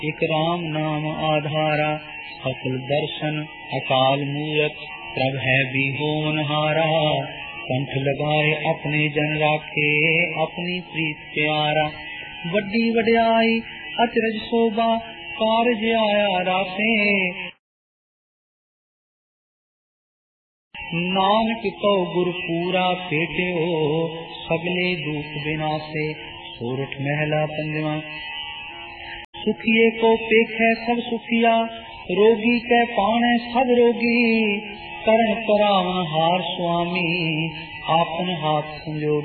एक राम नाम आधारा, सकल दर्शन अकाल मूरत, प्रभ है बिहोनहारा। कंठ लगाए अपने जन राखे, अपनी प्रीत प्यारा। वड्डी वड्याई अचरज शोभा, कारज आया रासे। नानक तो गुर पूरा पेटियो, सगले दुख विनाशे। सोरठ महला पंजवा। सुखिए को पेखै सब सुखिया, रोगी कै पाणै सब रोगी। करण करावन हार स्वामी, आपन हाथ संजोग